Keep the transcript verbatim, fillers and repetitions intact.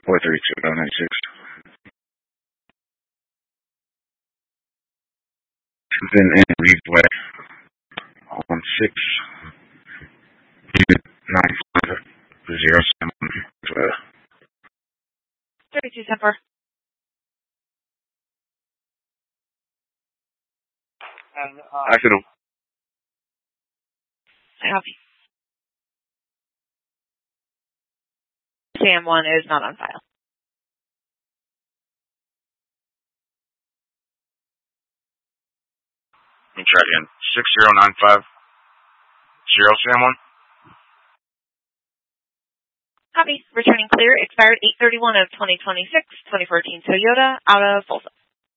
four three two zero nine six. Then in replay on six nine five zero seven twelve. Thirty-two Semper. And uh, Accident. Copy. Sam one is not on file. Let me try again. Six zero nine five zero Sam one. Copy. Returning clear. Expired eight thirty-one of twenty twenty-six. twenty fourteen Toyota out of Folsom.